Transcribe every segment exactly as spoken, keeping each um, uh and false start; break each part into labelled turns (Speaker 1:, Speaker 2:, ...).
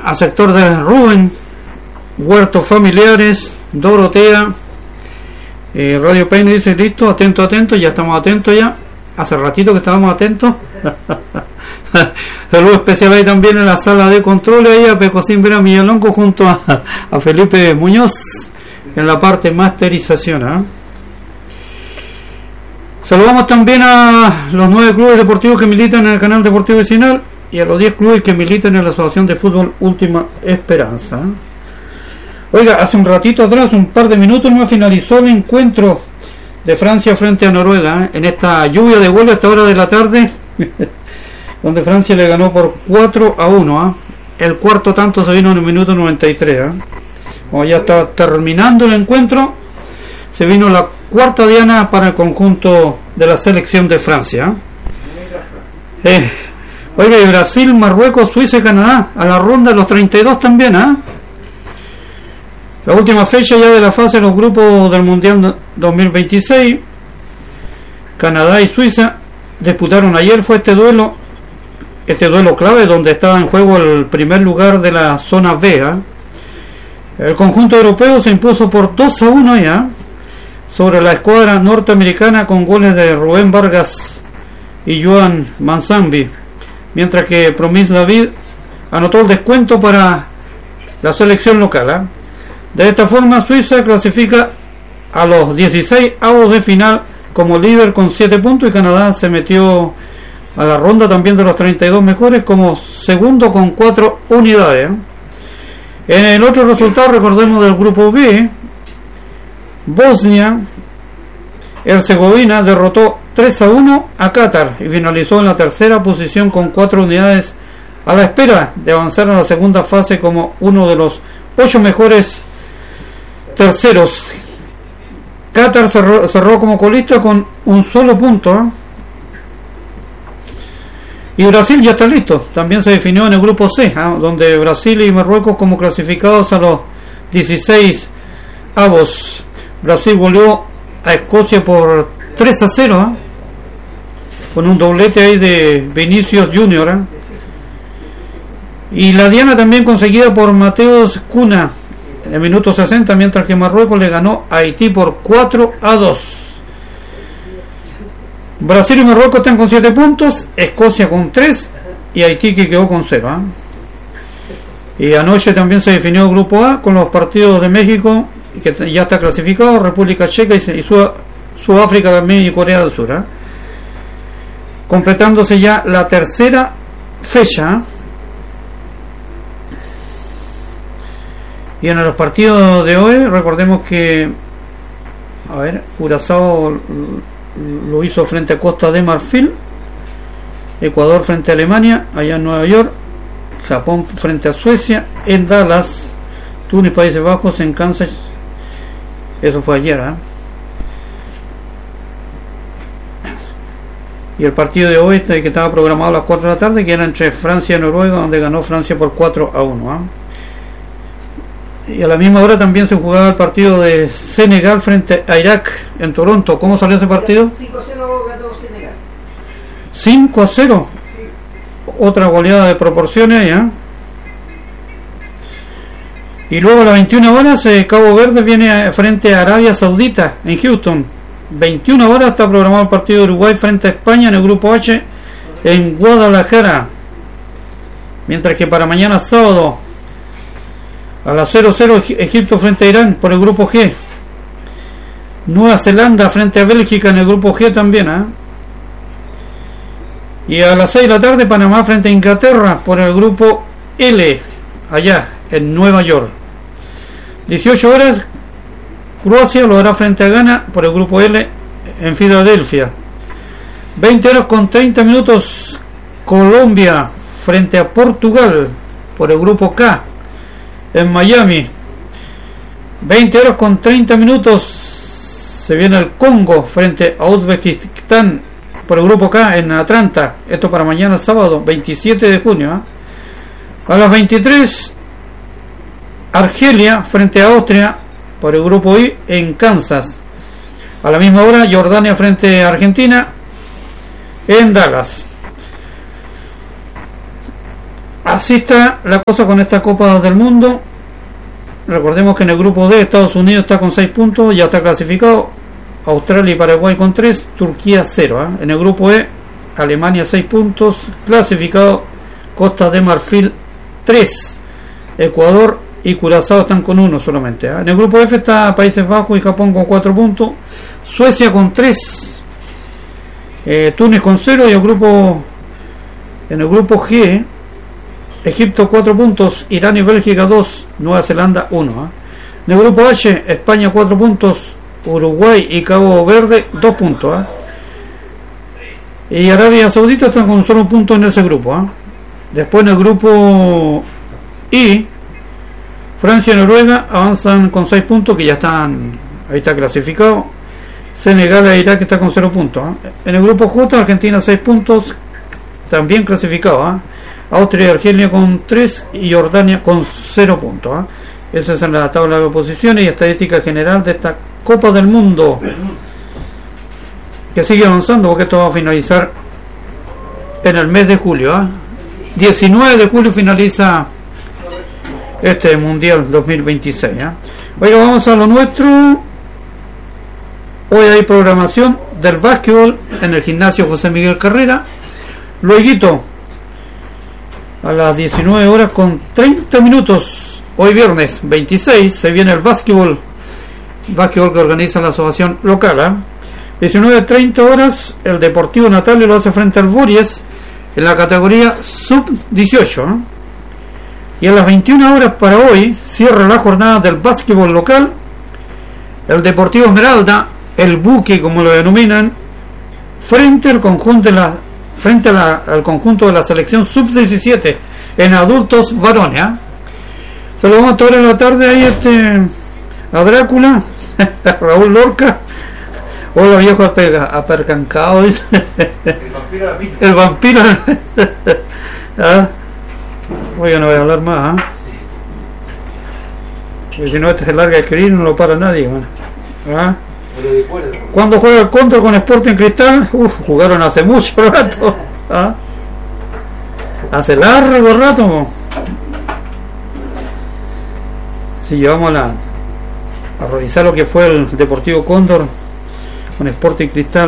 Speaker 1: a sector de Rubén, Huertos Familiares, Dorotea, eh, Radio Peine dice listo, atento, atento, ya estamos atentos ya, hace ratito que estábamos atentos. Saludos especiales ahí también en la sala de control, ahí a Pecosín Vera Millalongo junto a, a Felipe Muñoz en la parte masterización, ¿eh? Saludamos también a los nueve clubes deportivos que militan en el canal deportivo vecinal y a los diez clubes que militan en la Asociación de Fútbol Última Esperanza. Oiga, hace un ratito atrás, un par de minutos, no finalizó el encuentro de Francia frente a Noruega, ¿eh? En esta lluvia de vuelo a esta hora de la tarde, donde Francia le ganó por cuatro a uno. ¿eh? El cuarto tanto se vino en el minuto noventa y tres. ¿eh? Como ya está terminando el encuentro, se vino la cuarta diana para el conjunto de la selección de Francia. Eh, oiga, y Brasil, Marruecos, Suiza y Canadá a la ronda de los treinta y dos también. ¿eh? La última fecha ya de la fase de los grupos del Mundial dos mil veintiséis. Canadá y Suiza disputaron ayer, fue este duelo, este duelo clave donde estaba en juego el primer lugar de la zona B. ¿eh? El conjunto europeo se impuso por dos a uno ya sobre la escuadra norteamericana con goles de Rubén Vargas y Joan Manzambi, mientras que Promis David anotó el descuento para la selección local. ¿eh? De esta forma, Suiza clasifica a los dieciséis avos de final como líder con siete puntos y Canadá se metió a la ronda también de los treinta y dos mejores como segundo con cuatro unidades. ¿eh? En el otro resultado, recordemos del grupo B, Bosnia Herzegovina derrotó tres a uno a Qatar y finalizó en la tercera posición con cuatro unidades, a la espera de avanzar a la segunda fase como uno de los ocho mejores terceros. Qatar cerró, cerró como colista con un solo punto. ¿eh? Y Brasil ya está listo, también se definió en el grupo C, ¿eh? donde Brasil y Marruecos como clasificados a los dieciséis avos. Brasil volvió a Escocia por tres a cero, ¿eh? con un doblete ahí de Vinicius Junior. ¿eh? Y la diana también conseguida por Mateus Cunha en el minuto sesenta, mientras que Marruecos le ganó a Haití por cuatro a dos. Brasil y Marruecos están con siete puntos, Escocia con tres y Haití que quedó con cero. ¿eh? Y anoche también se definió el grupo A con los partidos de México, que ya está clasificado, República Checa y Sudáfrica también y Corea del Sur. ¿eh? Completándose ya la tercera fecha. ¿eh? Y en los partidos de hoy, recordemos que, a ver, Curazao lo hizo frente a Costa de Marfil, Ecuador frente a Alemania, allá en Nueva York, Japón frente a Suecia, en Dallas, Túnez, Países Bajos, en Kansas, eso fue ayer. ¿eh? Y el partido de hoy, que estaba programado a las cuatro de la tarde, que era entre Francia y Noruega, donde ganó Francia por cuatro a uno. ¿eh? Y a la misma hora también se jugaba el partido de Senegal frente a Irak en Toronto. ¿Cómo salió ese partido?
Speaker 2: cinco a cero ganó Senegal.
Speaker 1: cinco a cero. Sí. Otra goleada de proporciones ahí, ¿eh? Y luego a las veintiuna horas eh, Cabo Verde viene frente a Arabia Saudita en Houston. veintiuna horas está programado el partido de Uruguay frente a España en el grupo H en Guadalajara. Mientras que para mañana sábado a las cero cero Egipto frente a Irán por el grupo G. Nueva Zelanda frente a Bélgica en el grupo G también. ¿eh? Y a las seis de la tarde Panamá frente a Inglaterra por el grupo L, allá en Nueva York. dieciocho horas Croacia lo hará frente a Ghana por el grupo L en Filadelfia. veinte horas con treinta minutos Colombia frente a Portugal por el grupo K en Miami. veinte horas con treinta minutos se viene el Congo frente a Uzbekistán por el grupo K en Atlanta. Esto para mañana sábado veintisiete de junio. ¿eh? A las veintitrés Argelia frente a Austria por el grupo I en Kansas. A la misma hora Jordania frente a Argentina en Dallas. A así está la cosa con esta Copa del Mundo. Recordemos que en el grupo D Estados Unidos está con seis puntos, ya está clasificado. Australia y Paraguay con tres, Turquía cero. ¿eh? En el grupo E, Alemania seis puntos, clasificado. Costa de Marfil tres, Ecuador y Curazao están con uno solamente. ¿eh? En el grupo F está Países Bajos y Japón con cuatro puntos, Suecia con tres, eh, Túnez con cero, y el grupo en el grupo G, Egipto cuatro puntos, Irán y Bélgica dos, Nueva Zelanda uno. ¿eh? En el grupo H, España cuatro puntos, Uruguay y Cabo Verde dos puntos. ¿eh? Y Arabia Saudita están con solo un punto en ese grupo. ¿eh? Después en el grupo I, Francia y Noruega avanzan con seis puntos, que ya están, ahí está clasificado. Senegal e Irak está con cero puntos. ¿eh? En el grupo J, Argentina seis puntos, también clasificado. ¿eh? Austria y Argelia con tres y Jordania con cero puntos. ¿eh? Esa es en la tabla de posiciones y estadística general de esta Copa del Mundo, que sigue avanzando, porque esto va a finalizar en el mes de julio. ¿eh? diecinueve de julio finaliza este Mundial dos mil veintiséis. ¿eh? Oiga, vamos a lo nuestro. Hoy hay programación del básquetbol en el gimnasio José Miguel Carrera. Lueguito, a las diecinueve horas con treinta minutos, hoy viernes veintiséis, se viene el básquetbol, básquetbol que organiza la asociación local. ¿eh? diecinueve treinta horas, el Deportivo Natalio lo hace frente al Bories en la categoría sub dieciocho. ¿eh? Y a las veintiuna horas para hoy cierra la jornada del básquetbol local el Deportivo Esmeralda, el Buque como lo denominan, frente al conjunto de la frente a la, al conjunto de la selección sub diecisiete en adultos varones. ¿eh? Se lo vamos a tomar en la tarde ahí este a Drácula, a Raúl Lorca. Hola viejo apercancado, dice. El vampiro. El vampiro. ¿Ah? Oiga, no voy a hablar más. ¿eh? Porque si no este se larga a escribir, no lo para nadie. ¿Ah? Cuando juega el contra con Sporting Cristal, uf, jugaron hace mucho rato. ¿Ah? Hace largo rato. Si llevamos a, la, a revisar lo que fue el Deportivo Cóndor con Sporting Cristal,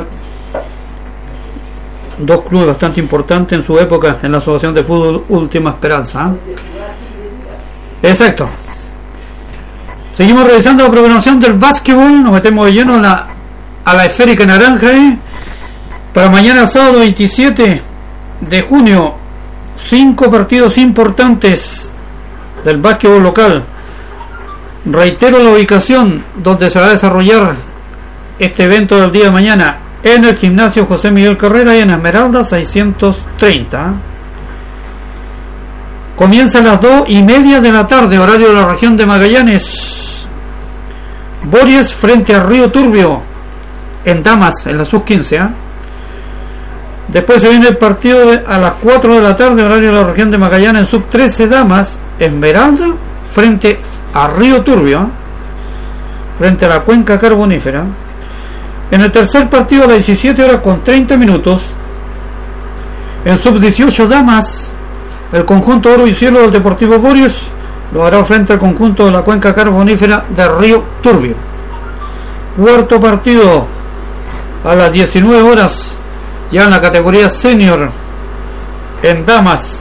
Speaker 1: dos clubes bastante importantes en su época en la Asociación de Fútbol Última Esperanza. ¿eh? Exacto. Seguimos revisando la programación del básquetbol, nos metemos de lleno a la, a la esférica naranja. ¿eh? Para mañana sábado veintisiete de junio, cinco partidos importantes del básquetbol local. Reitero la ubicación donde se va a desarrollar este evento del día de mañana, en el gimnasio José Miguel Carrera y en Esmeralda seiscientos treinta. Comienza a las dos y media de la tarde, horario de la región de Magallanes. Bories frente a Río Turbio en damas, en la sub quince. ¿eh? Después se viene el partido de, a las cuatro de la tarde, horario de la región de Magallanes, en sub trece damas. Esmeralda frente a Río Turbio, ¿eh? frente a la cuenca carbonífera. En el tercer partido a las diecisiete horas con treinta minutos, en sub dieciocho damas, el conjunto Oro y Cielo del Deportivo Bories lo hará frente al conjunto de la cuenca carbonífera de Río Turbio. Cuarto partido a las diecinueve horas, ya en la categoría senior en damas,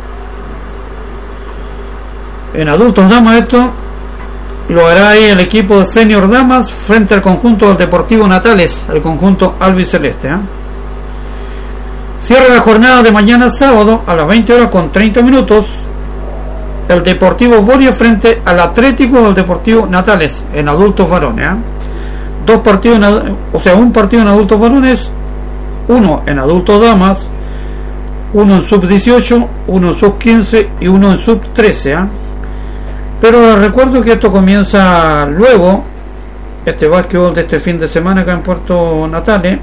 Speaker 1: en adultos damas esto lo hará ahí el equipo de senior damas frente al conjunto del Deportivo Natales, el conjunto albiceleste. ¿eh? Cierra la jornada de mañana sábado a las veinte horas con treinta minutos el Deportivo Boria frente al Atlético del Deportivo Natales en adultos varones. ¿eh? Dos partidos, en, o sea, un partido en adultos varones, uno en adultos damas, uno en sub dieciocho, uno en sub quince y uno en sub trece. ¿eh? Pero recuerdo que esto comienza luego, este básquetbol de este fin de semana acá en Puerto Natales.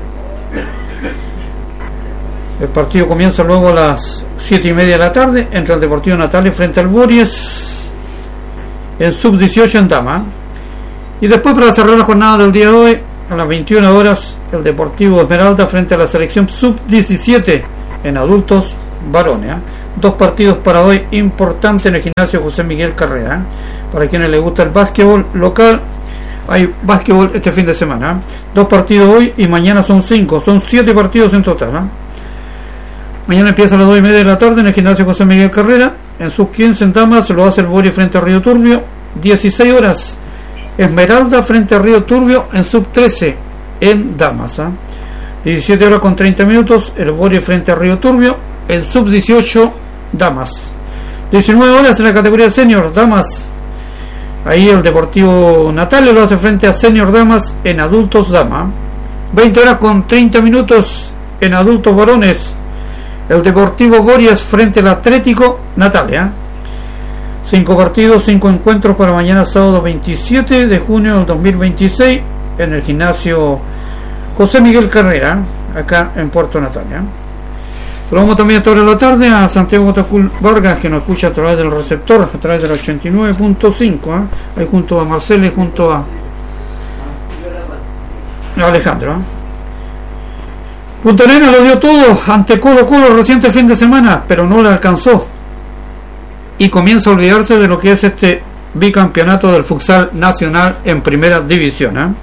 Speaker 1: El partido comienza luego a las siete y media de la tarde entre el Deportivo Natales frente al Bories en sub dieciocho en dama. Y después, para cerrar la jornada del día de hoy, a las veintiuna horas, el Deportivo Esmeralda frente a la selección sub diecisiete en adultos varones. ¿eh? dos partidos para hoy importantes en el gimnasio José Miguel Carrera. Para quienes les gusta el básquetbol local, hay básquetbol este fin de semana. Dos partidos hoy y mañana son cinco, son siete partidos en total. ¿eh? Mañana empieza a las dos y media de la tarde en el gimnasio José Miguel Carrera. En sus quince en damas lo hace el Bori frente a Río Turbio. dieciséis horas Esmeralda frente a Río Turbio en sub trece en damas. ¿eh? diecisiete horas con treinta minutos el Bori frente a Río Turbio en sub dieciocho damas. diecinueve horas en la categoría senior damas. Ahí el Deportivo Natale lo hace frente a senior damas en adultos dama. veinte horas con treinta minutos en adultos varones. El Deportivo Borias frente al Atlético Natalia. Cinco partidos, cinco encuentros para mañana sábado veintisiete de junio del dos mil veintiséis en el gimnasio José Miguel Carrera, acá en Puerto Natalia. Vamos también a esta hora de la tarde a Santiago Tacul Vargas, que nos escucha a través del receptor, a través del ochenta y nueve punto cinco, ¿eh? ahí junto a Marcelo y junto a Alejandro. ¿eh? Punta Arenas lo dio todo ante Colo Colo el reciente fin de semana, pero no le alcanzó. Y comienza a olvidarse de lo que es este bicampeonato del futsal nacional en primera división. ¿eh?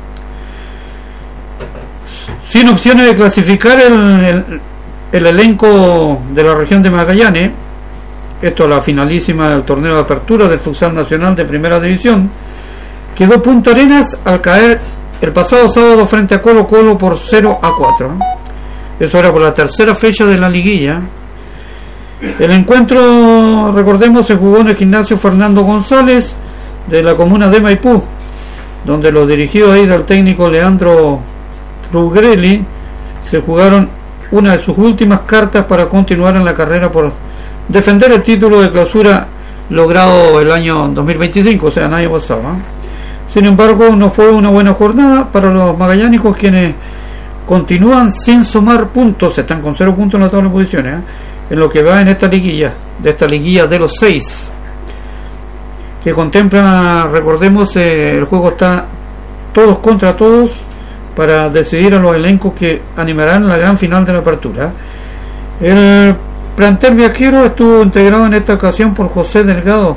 Speaker 1: Sin opciones de clasificar el, el, el elenco de la región de Magallanes, esto es la finalísima del torneo de apertura del futsal nacional de primera división, quedó Punta Arenas al caer el pasado sábado frente a Colo Colo por cero a cuatro. ¿eh? Eso era por la tercera fecha de la liguilla. El encuentro, recordemos, se jugó en el gimnasio Fernando González de la comuna de Maipú, donde los dirigidos ahí del técnico Leandro Rugrelli se jugaron una de sus últimas cartas para continuar en la carrera por defender el título de clausura logrado el año dos mil veinticinco, o sea, el año pasado. ¿eh? Sin embargo, no fue una buena jornada para los magallánicos, quienes continúan sin sumar puntos, están con cero puntos en la tabla de posiciones, ¿eh? en lo que va en esta liguilla, de esta liguilla de los seis, que contempla, recordemos, eh, el juego está todos contra todos para decidir a los elencos que animarán la gran final de la apertura. El plantel viajero estuvo integrado en esta ocasión por José Delgado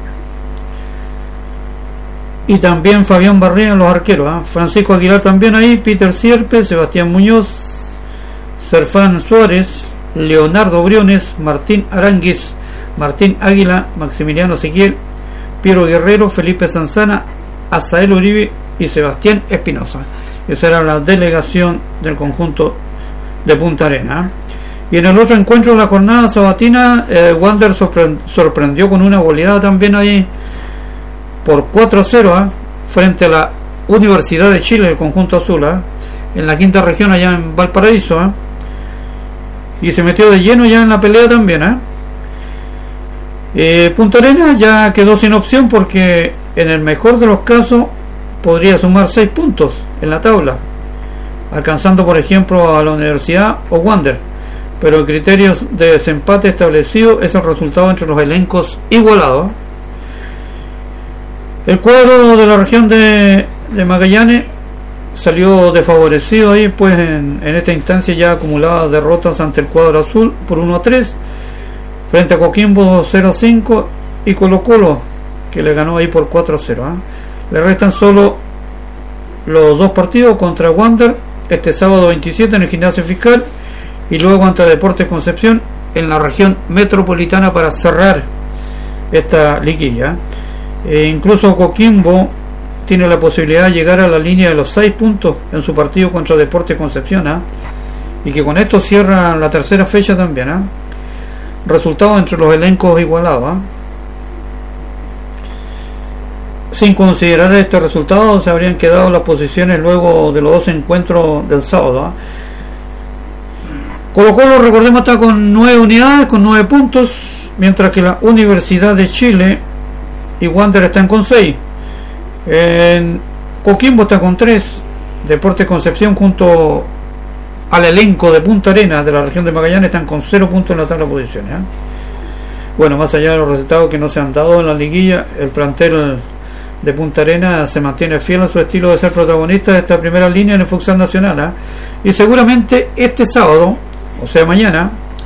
Speaker 1: y también Fabián Barría en los arqueros, ¿eh? Francisco Aguilar también ahí, Peter Sierpe, Sebastián Muñoz, Serfán Suárez, Leonardo Briones, Martín Aranguis, Martín Águila, Maximiliano Ezequiel, Piero Guerrero, Felipe Sanzana, Azael Uribe y Sebastián Espinosa. Esa era la delegación del conjunto de Punta Arenas. Y en el otro encuentro de la jornada sabatina, eh, Wander sorpre- sorprendió con una goleada también ahí por cuatro a cero ¿eh? frente a la Universidad de Chile, el conjunto azul, ¿eh? en la quinta región allá en Valparaíso, ¿eh? y se metió de lleno ya en la pelea también. ¿eh? Eh, Punta Arenas ya quedó sin opción porque en el mejor de los casos podría sumar seis puntos en la tabla, alcanzando por ejemplo a la Universidad o Wander, pero el criterio de desempate establecido es el resultado entre los elencos igualados. El cuadro de la región de, de Magallanes salió desfavorecido ahí, pues en, en esta instancia ya acumulaba derrotas ante el cuadro azul por uno a tres, frente a Coquimbo cero a cinco y Colo Colo, que le ganó ahí por cuatro a cero. ¿eh? Le restan solo los dos partidos contra Wander este sábado veintisiete en el gimnasio fiscal y luego ante Deportes Concepción en la región metropolitana para cerrar esta liguilla. E incluso Coquimbo tiene la posibilidad de llegar a la línea de los seis puntos en su partido contra Deportes Concepción, ¿eh? y que con esto cierra la tercera fecha también. ¿eh? Resultado entre los elencos igualados. ¿eh? Sin considerar este resultado, se habrían quedado las posiciones luego de los dos encuentros del sábado. ¿eh? Colo Colo, recordemos, está con nueve unidades, con nueve puntos, mientras que la Universidad de Chile y Wander están con seis. En Coquimbo está con tres. Deportes Concepción junto al elenco de Punta Arenas de la región de Magallanes están con cero puntos en la tabla de posiciones. ¿eh? Bueno, más allá de los resultados que no se han dado en la liguilla, el plantel de Punta Arenas se mantiene fiel a su estilo de ser protagonista de esta primera línea en el futsal nacional. ¿eh? Y seguramente este sábado, o sea mañana,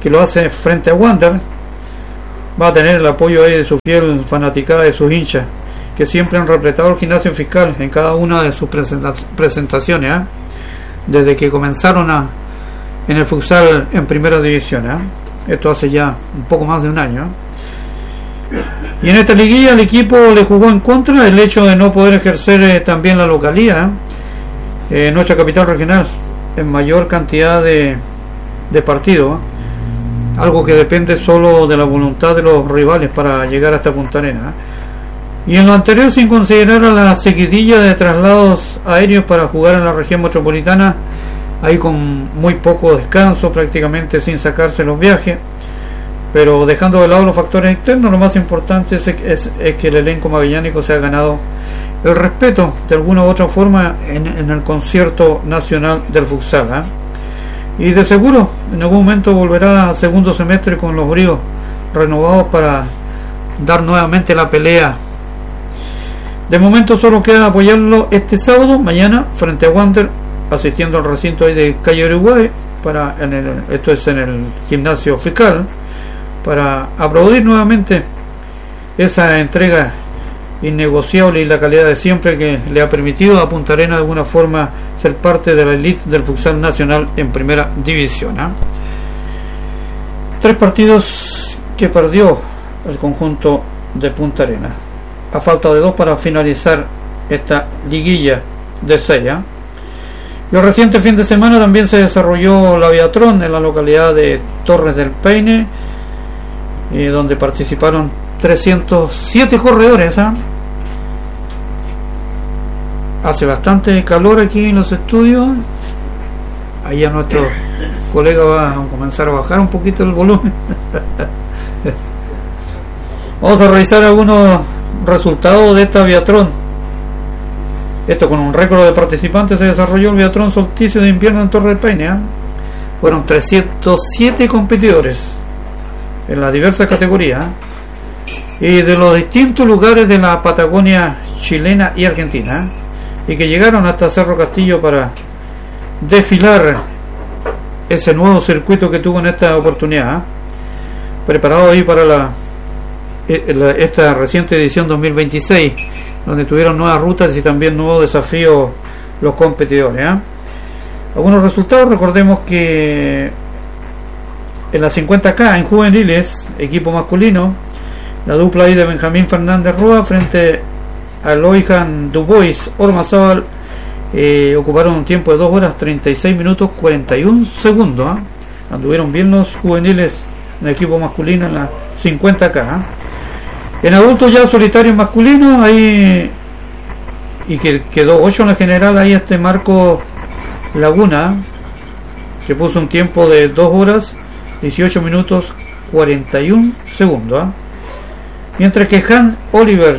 Speaker 1: que lo hace frente a Wander, va a tener el apoyo ahí de su fiel fanaticada, de sus hinchas, que siempre han repletado el gimnasio fiscal en cada una de sus presenta presentaciones, ¿eh? desde que comenzaron a, en el futsal en primera división. ¿eh? Esto hace ya un poco más de un año. ¿eh? Y en esta liguilla el equipo le jugó en contra el hecho de no poder ejercer eh, también la localía eh, en nuestra capital regional en mayor cantidad de, de partidos, ¿eh? algo que depende solo de la voluntad de los rivales para llegar hasta Punta Arenas. Y en lo anterior, sin considerar a la seguidilla de traslados aéreos para jugar en la región metropolitana, ahí con muy poco descanso, prácticamente sin sacarse los viajes, pero dejando de lado los factores externos, lo más importante es, es, es que el elenco magallánico se ha ganado el respeto de alguna u otra forma en, en el concierto nacional del futsal. ¿eh? Y de seguro en algún momento volverá a segundo semestre con los bríos renovados para dar nuevamente la pelea. De momento solo queda apoyarlo este sábado, mañana, frente a Wander, asistiendo al recinto ahí de calle Uruguay, para en el, esto es en el gimnasio fiscal, para aplaudir nuevamente esa entrega innegociable y la calidad de siempre que le ha permitido a Punta Arenas de alguna forma ser parte de la elite del futsal nacional en primera división. ¿eh? Tres partidos que perdió el conjunto de Punta Arenas, a falta de dos para finalizar esta liguilla de seis. ¿eh? Y el reciente fin de semana también se desarrolló la Biatrón en la localidad de Torres del Paine, eh, donde participaron trescientos siete corredores. ¿eh? Hace bastante calor aquí en los estudios. Allá nuestro colega va a comenzar a bajar un poquito el volumen. Vamos a revisar algunos resultados de esta Biatrón. Esto con un récord de participantes se desarrolló el Biatrón Solsticio de Invierno en Torre del Paine. ¿eh? Fueron trescientos siete competidores en las diversas categorías y de los distintos lugares de la Patagonia chilena y argentina, ¿eh? y que llegaron hasta Cerro Castillo para desfilar ese nuevo circuito que tuvo en esta oportunidad, ¿eh? preparado ahí para la, la esta reciente edición dos mil veintiséis, donde tuvieron nuevas rutas y también nuevos desafíos los competidores. ¿eh? Algunos resultados: recordemos que en la cincuenta K en juveniles, equipo masculino, la dupla ahí de Benjamín Fernández Rúa frente a Loijan Dubois Ormazábal eh, ocuparon un tiempo de dos horas treinta y seis minutos cuarenta y un segundos. ¿eh? Anduvieron bien los juveniles en el equipo masculino en la cincuenta K. ¿eh? En adultos ya solitarios masculinos, ahí y que quedó ocho en la general, ahí este Marco Laguna, que puso un tiempo de dos horas dieciocho minutos cuarenta y un segundos. ¿eh? Mientras que Hans Oliver,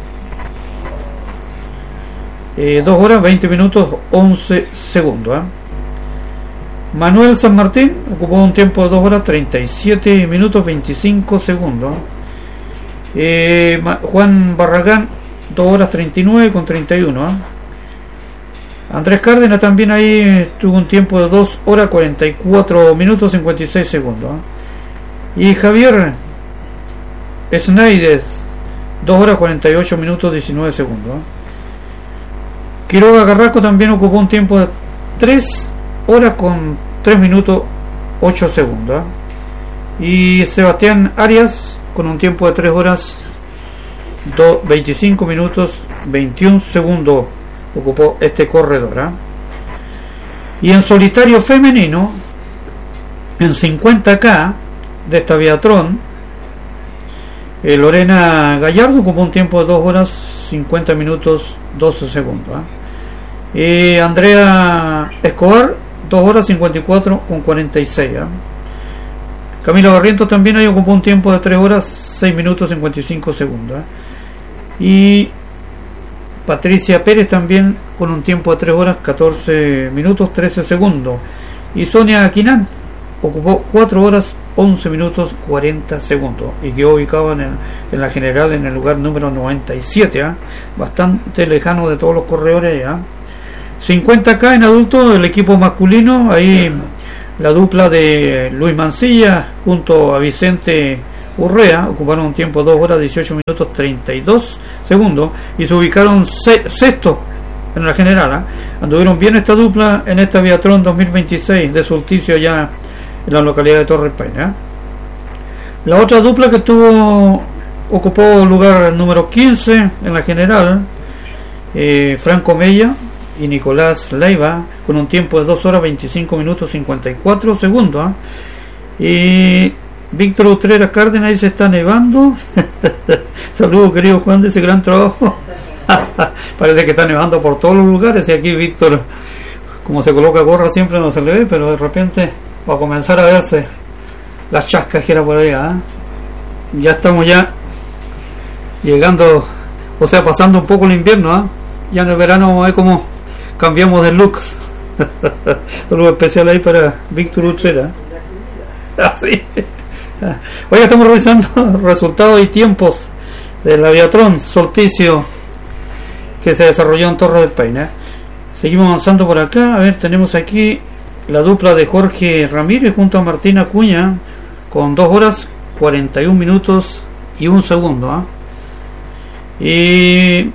Speaker 1: eh, dos horas veinte minutos once segundos. ¿eh? Manuel San Martín ocupó un tiempo de dos horas treinta y siete minutos veinticinco segundos. Eh, Juan Barragán, dos horas treinta y nueve con treinta y uno. ¿eh? Andrés Cárdenas también ahí tuvo un tiempo de dos horas cuarenta y cuatro minutos cincuenta y seis segundos. ¿eh? Y Javier Snaides, dos horas cuarenta y ocho minutos diecinueve segundos. ¿eh? Quiroga Carrasco también ocupó un tiempo de tres horas con tres minutos ocho segundos. ¿eh? Y Sebastián Arias con un tiempo de tres horas veinticinco minutos veintiún segundos ocupó este corredor. ¿eh? Y en solitario femenino, en cincuenta K de esta Biatrón, eh, Lorena Gallardo ocupó un tiempo de dos horas cincuenta minutos doce segundos. ¿eh? Y Andrea Escobar, dos horas cincuenta y cuatro con cuarenta y seis. ¿eh? Camila Barrientos también ahí ocupó un tiempo de tres horas seis minutos cincuenta y cinco segundos. ¿eh? Y Patricia Pérez también con un tiempo de tres horas catorce minutos trece segundos. Y Sonia Aquinán ocupó cuatro horas once minutos cuarenta segundos y quedó ubicado en, el, en la general en el lugar número noventa y siete, ¿eh? bastante lejano de todos los corredores. ¿eh? cincuenta K en adultos, el equipo masculino, ahí La dupla de Luis Mancilla junto a Vicente Urrea ocuparon un tiempo de dos horas dieciocho minutos treinta y dos segundos y se ubicaron se sexto en la general. ¿eh? Anduvieron bien esta dupla en esta Biatrón dos mil veintiséis de Solsticio allá en la localidad de Torres Paine. ¿eh? La otra dupla que tuvo ocupó lugar número quince en la general, eh, Franco Mella y Nicolás Leiva, con un tiempo de dos horas veinticinco minutos cincuenta y cuatro segundos. ¿eh? Y Víctor Utrera Cárdenas, ahí se está nevando. Saludos, querido Juan, de ese gran trabajo. Parece que está nevando por todos los lugares. Y aquí Víctor, como se coloca gorra, siempre no se le ve, pero de repente va a comenzar a verse las chascas que era por allá. ¿eh? Ya estamos ya llegando, o sea, pasando un poco el invierno. ¿eh? Ya en el verano vamos a ver cómo cambiamos de looks. Saludo especial ahí para Víctor Utrera. Así. Hoy estamos revisando resultados y tiempos del Biatrón Solsticio que se desarrolló en Torres del Paine. Seguimos avanzando por acá. A ver, tenemos aquí la dupla de Jorge Ramírez junto a Martín Acuña con dos horas cuarenta y un minutos y un segundo. ¿eh? Y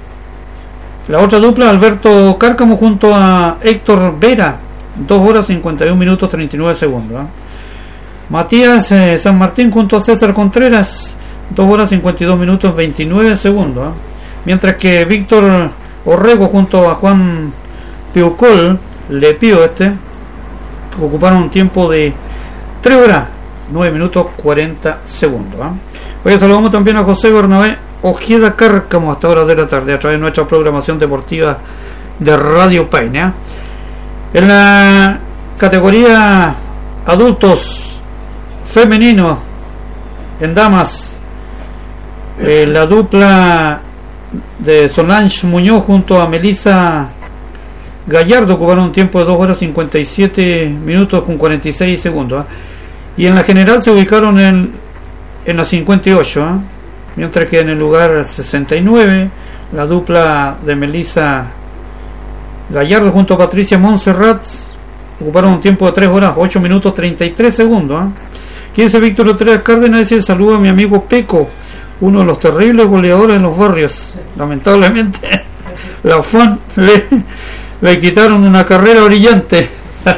Speaker 1: la otra dupla, Alberto Cárcamo junto a Héctor Vera, dos horas cincuenta y un minutos treinta y nueve segundos. ¿eh? Matías eh, San Martín junto a César Contreras, dos horas cincuenta y dos minutos veintinueve segundos. ¿eh? Mientras que Víctor Orrego junto a Juan Piucol, Le Pío este, ocuparon un tiempo de tres horas nueve minutos cuarenta segundos. ¿eh? Hoy saludamos también a José Bernabé Ojeda Cárcamo hasta horas de la tarde a través de nuestra programación deportiva de Radio Paine. ¿eh? En la categoría adultos femenino, en damas, eh, la dupla de Solange Muñoz junto a Melissa Gallardo ocuparon un tiempo de dos horas cincuenta y siete minutos con cuarenta y seis segundos. ¿eh? Y en la general se ubicaron en, en la cincuenta y ocho, ¿eh? mientras que en el lugar sesenta y nueve la dupla de Melissa Gallardo junto a Patricia Montserrat ocuparon un tiempo de tres horas ocho minutos treinta y tres segundos. ¿eh? quince Víctor Utrera Cárdenas dice: saludo a mi amigo Peco, uno de los terribles goleadores en los barrios. Lamentablemente la F A N le, le quitaron una carrera brillante.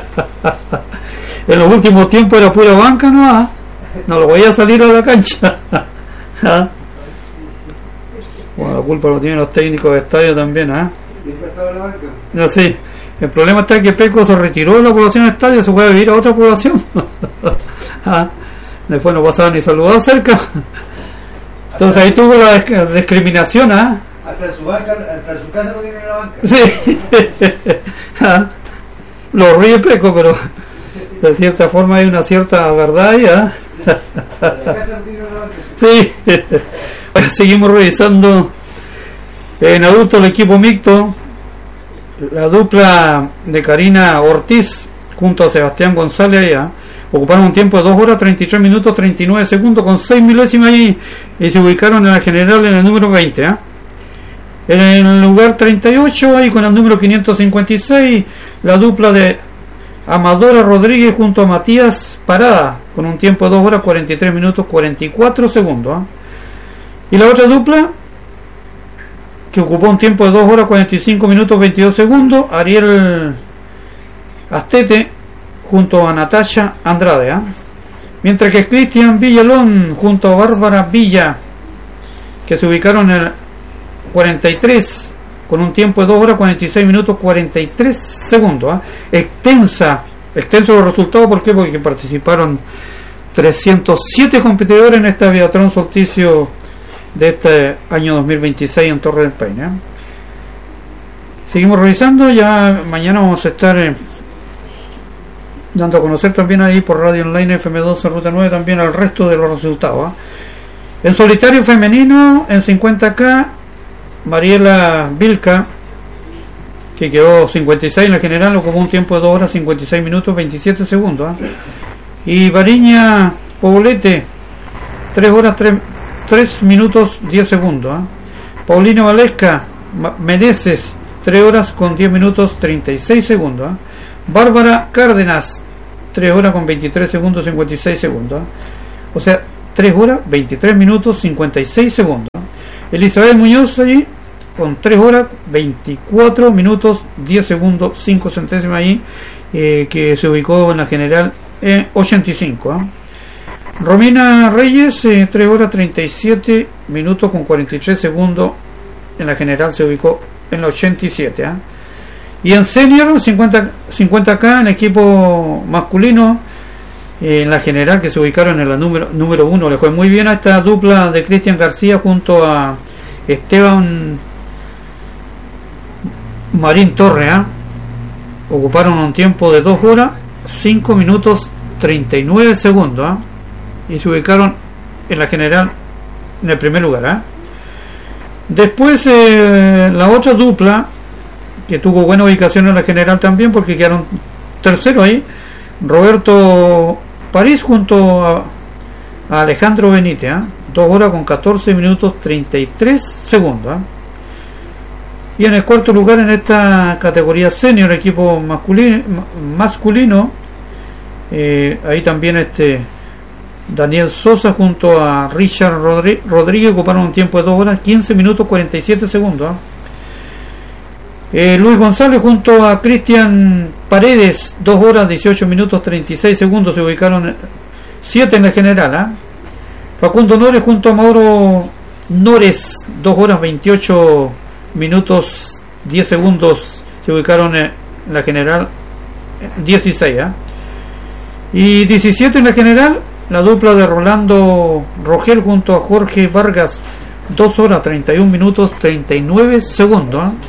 Speaker 1: En los últimos tiempos era pura banca, ¿no? ¿Ah? No lo voy a salir a la cancha. ¿Ah? Bueno, la culpa lo tienen los técnicos de estadio también. ¿ah?
Speaker 2: ¿Siempre estaba en la banca?
Speaker 1: No, sí. El problema está que Peco se retiró de la población de estadio, se fue a vivir a otra población. ¿Ah? Después no pasaba ni saludado cerca. Entonces ahí tuvo la discriminación. ¿ah?
Speaker 2: Hasta en su banca, hasta en su casa no tiene la banca.
Speaker 1: Sí. ¿Ah? Lo ríe Peco, pero de cierta forma hay una cierta verdad ahí. ¿ah?
Speaker 2: La casa no tiene la banca.
Speaker 1: Sí. Seguimos revisando en adulto el equipo mixto. La dupla de Karina Ortiz junto a Sebastián González allá ocuparon un tiempo de dos horas treinta y tres minutos treinta y nueve segundos con seis milésimas ahí y se ubicaron en la general en el número veinte. ¿eh? En el lugar treinta y ocho ahí con el número quinientos cincuenta y seis la dupla de Amadora Rodríguez junto a Matías Parada con un tiempo de dos horas cuarenta y tres minutos cuarenta y cuatro segundos. ¿eh? Y la otra dupla que ocupó un tiempo de dos horas cuarenta y cinco minutos veintidós segundos, Ariel Astete junto a Natasha Andrade. ¿eh? Mientras que Cristian Villalón junto a Bárbara Villa, que se ubicaron en el cuarenta y tres con un tiempo de dos horas cuarenta y seis minutos cuarenta y tres segundos. ¿eh? Extensa, extenso los resultados. ¿Por qué? Porque participaron trescientos siete competidores en esta Biatrón Solsticio de este año dos mil veintiséis en Torres del Paine. ¿eh? Seguimos revisando. Ya mañana vamos a estar eh, dando a conocer también ahí por Radio Online F M doce Ruta nueve también el resto de los resultados. ¿eh? En solitario femenino en cincuenta K, Mariela Vilca, que quedó cincuenta y seis en la general, ocupó un tiempo de dos horas cincuenta y seis minutos veintisiete segundos. ¿eh? Y Variña Poblete, tres horas tres minutos diez segundos. ¿eh? Paulina Valesca Meneses, tres horas con diez minutos treinta y seis segundos. ¿eh? Bárbara Cárdenas, tres horas con veintitrés segundos cincuenta y seis segundos. O sea, tres horas veintitrés minutos cincuenta y seis segundos. Elizabeth Muñoz ahí con tres horas veinticuatro minutos diez segundos cinco centésimas ahí, eh, que se ubicó en la general en ochenta y cinco. ¿eh? Romina Reyes, eh, tres horas treinta y siete minutos con cuarenta y tres segundos, en la general se ubicó en la ochenta y siete. ¿eh? Y en senior cincuenta, cincuenta K en equipo masculino, eh, en la general, que se ubicaron en la número número uno, le fue muy bien a esta dupla de Cristian García junto a Esteban Marín Torre. ¿eh? Ocuparon un tiempo de dos horas cinco minutos treinta y nueve segundos, ¿eh? y se ubicaron en la general en el primer lugar. ¿eh? Después eh, la otra dupla que tuvo buena ubicación en la general también, porque quedaron tercero ahí, Roberto París junto a, a Alejandro Benítez, ¿eh? dos horas con catorce minutos treinta y tres segundos. ¿eh? Y en el cuarto lugar en esta categoría senior, equipo masculino, masculino eh, ahí también este Daniel Sosa junto a Richard Rodri- Rodríguez ocuparon un tiempo de dos horas quince minutos cuarenta y siete segundos. ¿eh? Eh, Luis González junto a Cristian Paredes, dos horas dieciocho minutos treinta y seis segundos, se ubicaron siete en la general. ¿eh? Facundo Nores junto a Mauro Nores, dos horas veintiocho minutos diez segundos, se ubicaron en la general dieciséis. ¿eh? Y diecisiete en la general, la dupla de Rolando Rogel junto a Jorge Vargas, dos horas treinta y un minutos treinta y nueve segundos. ¿eh?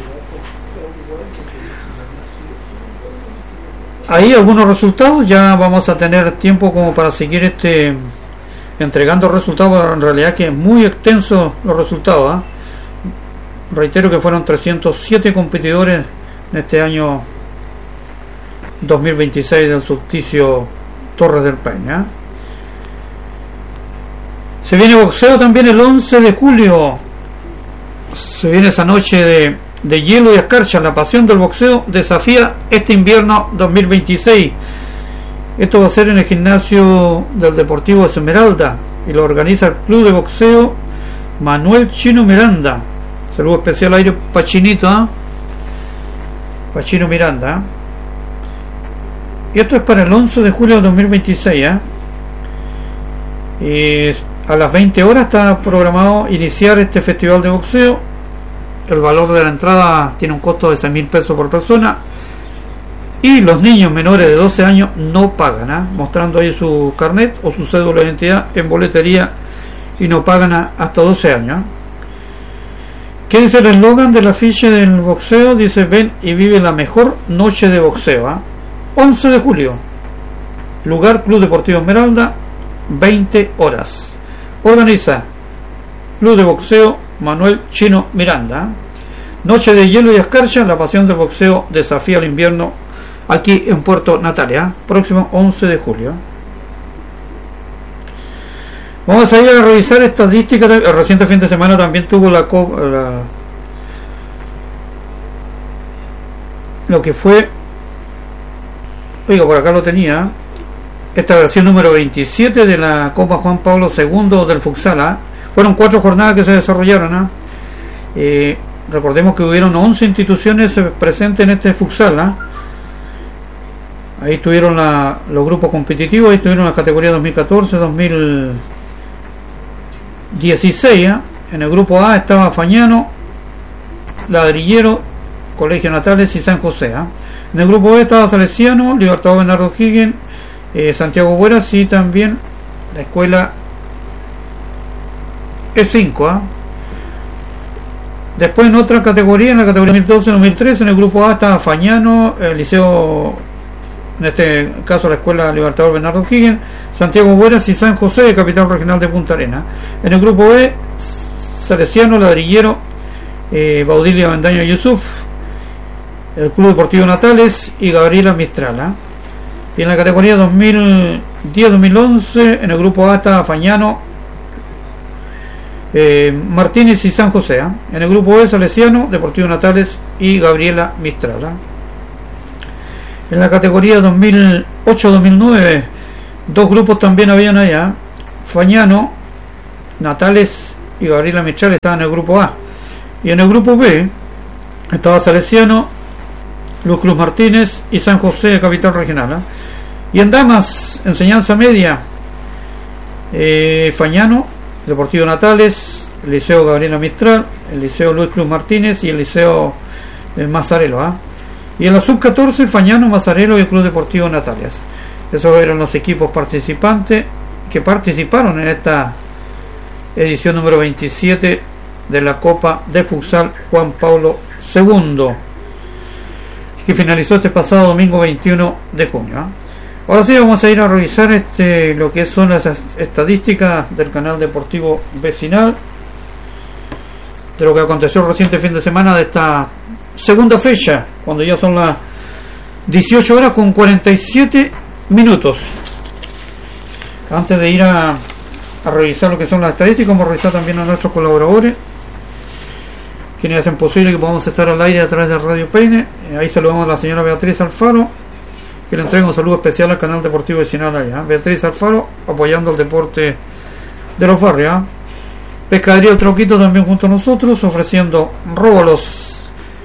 Speaker 1: Ahí algunos resultados, ya vamos a tener tiempo como para seguir este entregando resultados, en realidad que es muy extenso los resultados. ¿eh? Reitero que fueron trescientos siete competidores en este año dos mil veintiséis del Solsticio Torres del Paine. ¿eh? Se viene boxeo también el once de julio, se viene esa noche de de hielo y escarcha. La pasión del boxeo desafía este invierno dos mil veintiséis. Esto va a ser en el gimnasio del Deportivo Esmeralda y lo organiza el Club de Boxeo Manuel Chino Miranda. Saludo especial a aire Pachinito, ¿eh? Pachino Miranda. ¿eh? Y esto es para el once de julio de dos mil veintiséis. ¿eh? Y a las veinte horas está programado iniciar este festival de boxeo. El valor de la entrada tiene un costo de seis mil pesos por persona y los niños menores de doce años no pagan, ¿eh? mostrando ahí su carnet o su cédula de identidad en boletería, y no pagan a, hasta doce años. ¿eh? ¿Qué dice el eslogan del afiche del boxeo? Dice: ven y vive la mejor noche de boxeo. ¿eh? once de julio, lugar Club Deportivo Esmeralda, veinte horas. Organiza Club de Boxeo Manuel Chino Miranda. Noche de hielo y escarcha, la pasión del boxeo desafía el invierno aquí en Puerto Natalia, próximo once de julio. Vamos a ir a revisar estadísticas. El reciente fin de semana también tuvo la, la lo que fue, oiga, por acá lo tenía, esta versión número veintisiete de la Copa Juan Pablo segundo del Futsal. Fueron cuatro jornadas que se desarrollaron. ¿eh? Eh, recordemos que hubieron once instituciones presentes en este futsal. ¿eh? Ahí estuvieron la, los grupos competitivos, ahí estuvieron las categorías dos mil catorce dos mil dieciséis. ¿eh? En el grupo A estaba Fañano, Ladrillero, Colegio Natales y San José. ¿eh? En el grupo B estaba Salesiano, Libertador Bernardo Higgins, eh, Santiago Bueras y también la escuela E cinco. ¿eh? Después en otra categoría, en la categoría dos mil doce dos mil trece, en el grupo A estaba Fañano, el liceo, en este caso la escuela Libertador Bernardo Higgins, Santiago Bueras y San José, de capital regional de Punta Arenas. En el grupo B, Salesiano, Ladrillero, eh, Baudilia Bendaño Yusuf, el Club Deportivo Natales y Gabriela Mistral. ¿eh? Y en la categoría dos mil diez dos mil once, en el grupo A estaba Fañano, Eh, Martínez y San José. ¿eh? En el grupo B, Salesiano, Deportivo Natales y Gabriela Mistral. ¿eh? En la categoría dos mil ocho dos mil nueve, dos grupos también habían allá. Fañano, Natales y Gabriela Mistral estaban en el grupo A. Y en el grupo B estaba Salesiano, Luz Cruz Martínez y San José de Capital Regional. ¿eh? Y en damas, enseñanza media, eh, Fañano, Deportivo Natales, el Liceo Gabriela Mistral, el Liceo Luis Cruz Martínez y el Liceo eh, Mazarelo. ¿eh? Y en la sub catorce, Fañano, Mazarelo y el Club Deportivo Natalias. Esos eran los equipos participantes que participaron en esta edición número veintisiete de la Copa de Futsal Juan Pablo segundo, que finalizó este pasado domingo veintiuno de junio. ¿eh? Ahora sí vamos a ir a revisar este lo que son las estadísticas del canal deportivo vecinal de lo que aconteció el reciente fin de semana de esta segunda fecha, cuando ya son las dieciocho horas con cuarenta y siete minutos. Antes de ir a, a revisar lo que son las estadísticas, vamos a revisar también a nuestros colaboradores, quienes hacen posible que podamos estar al aire a través de Radio Peine. Eh, ahí saludamos a la señora Beatriz Alfaro, que le entrega un saludo especial al canal deportivo vecinal allá. Beatriz Alfaro apoyando el deporte de los barrios. ¿eh? Pescadería El Troquito también junto a nosotros, ofreciendo róbolos